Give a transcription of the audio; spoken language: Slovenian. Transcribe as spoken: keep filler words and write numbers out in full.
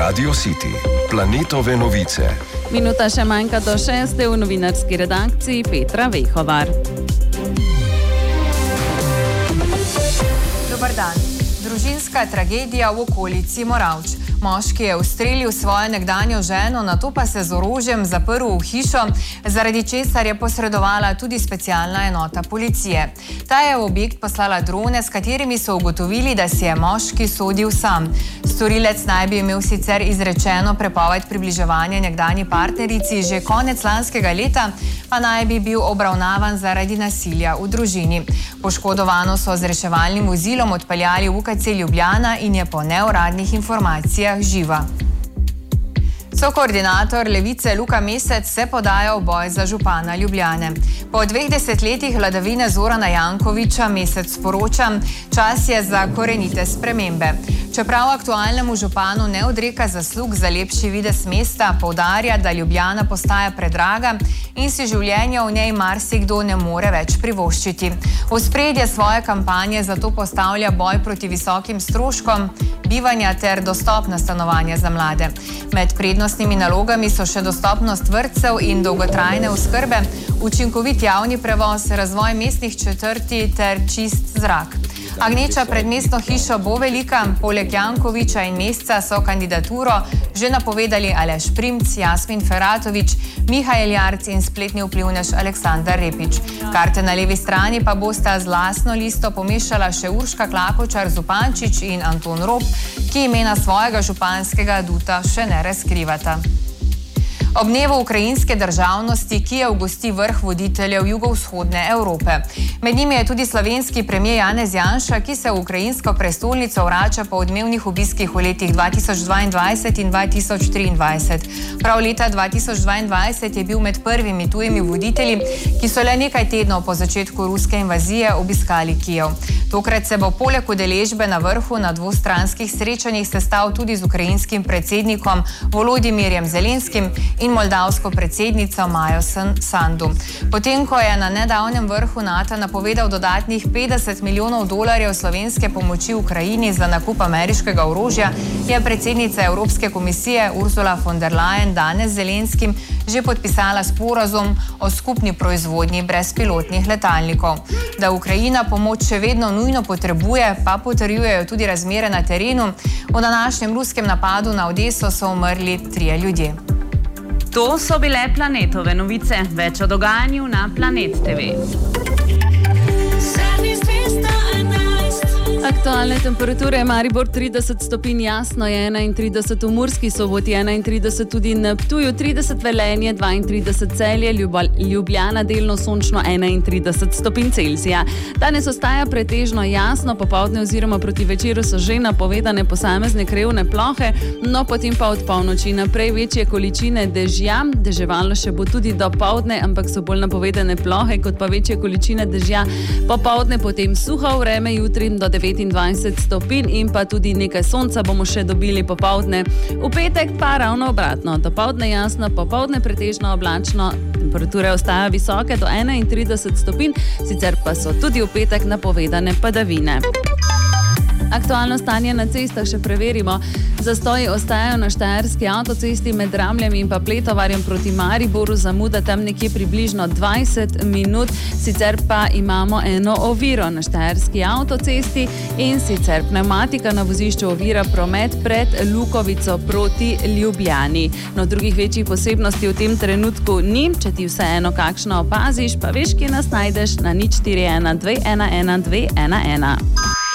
Radio City, planetove novice. Minuta še manjka do šeste v novinarski redakciji Petra Vehovar. Dobar dan. Družinska tragedija v okolici Moravč. Moški je ustrelil svojo nekdanjo ženo, nato pa se z orožjem zaprl v hišo, zaradi česar je posredovala tudi specialna enota policije. Ta je v objekt poslala drone, s katerimi so ugotovili, da si je moški sodil sam. Storilec naj bi imel sicer izrečeno prepoved približevanja nekdanji partnerici že konec lanskega leta, pa naj bi bil obravnavan zaradi nasilja v družini. Poškodovano so z reševalnim vozilom odpeljali v U K C Ljubljana in je po neuradnih informacijah živa. Sokoordinator Levice Luka Mesec se podaja v boj za župana Ljubljane. Po dveh desetletjih vladavine Zorana Jankovića Mesec sporoča, čas je za korenite spremembe. Čeprav aktualnemu županu ne odreka zaslug za lepši videz mesta, poudarja, da Ljubljana postaja predraga in si življenja v njej marsikdo ne more več privoščiti. V ospredje svoje kampanje zato postavlja boj proti visokim stroškom bivanja ter dostopna stanovanja za mlade. Med prednostnimi nalogami so še dostopnost vrtcev in dolgotrajne oskrbe, učinkovit javni prevoz, razvoj mestnih četrti ter čist zrak. A gneča pred mestno hišo bo velika. Poleg Jankovića in Mesca so kandidaturo že napovedali Aleš Primc, Jasmin Feratović, Mihajl Jarc in spletni vplivnež Aleksandar Repić. Karte na levi strani pa bosta z lastno listo pomešala še Urška Klakočar Zupančič in Anton Rop, ki imena svojega županskega aduta še ne razkrivata. Ob dnevu ukrajinske državnosti Kijev gosti vrh voditeljev jugovzhodne Evrope. Med njimi je tudi slovenski premier Janez Janša, ki se v ukrajinsko prestolnico vrača po odmevnih obiskih v letih dva tisoč dvaindvajset in dva tisoč triindvajset. Prav leta dva tisoč dvaindvajset je bil med prvimi tujimi voditelji, ki so le nekaj tednov po začetku ruske invazije obiskali Kijev. Tokrat se bo poleg udeležbe na vrhu na dvostranskih srečanjih sestal tudi z ukrajinskim predsednikom Volodimirjem Zelenskim in moldavsko predsednico Majo Sandu. Potem, ko je na nedavnem vrhu NATO napovedal dodatnih petdeset milijonov dolarjev slovenske pomoči Ukrajini za nakup ameriškega orožja, je predsednica Evropske komisije Ursula von der Leyen danes z Zelenskim že podpisala sporazum o skupni proizvodnji brezpilotnih letalnikov. Da Ukrajina pomoč še vedno nujno potrebuje, pa potrjujejo tudi razmere na terenu. V današnjem ruskem napadu na Odeso so umrli trije ljudje. To so bile planetove novice. Več o dogajanju na Planet T V. Aktualne temperature: Maribor trideset stopinj, jasno je enaintrideset, v Murski Soboti enaintrideset, tudi na Ptuju trideset, Velenje dvaintrideset, Celje, Ljubljana delno sončno enaintrideset stopinj Celzija. Danes ostaja pretežno jasno, popoldne oziroma proti večeru so že napovedane posamezne krevne plohe, no potem pa od polnoči naprej večje količine dežja. Deževalo še bo tudi do poldne, ampak so bolj napovedane plohe kot pa večje količine dežja. Popoldne potem suho vreme, jutri do devetindvajset stopinj in pa tudi nekaj sonca bomo še dobili popoldne. V petek pa ravno obratno. Dopoldne jasno, popoldne pretežno oblačno, temperature ostajajo visoke do enaintrideset stopinj, sicer pa so tudi v petek napovedane padavine. Aktualno stanje na cestah še preverimo. Zastoji ostajajo na štajerski avtocesti med Dramljem in pa Pletovarjem proti Mariboru, zamuda tam nekje približno dvajset minut, sicer pa imamo eno oviro na štajerski avtocesti in sicer pnevmatika na vozišču ovira promet pred Lukovico proti Ljubljani. No, drugih večjih posebnosti v tem trenutku ni. Če ti vseeno kakšno opaziš, pa veš, kje nas najdeš na nič štiri ena dve ena ena dve ena ena.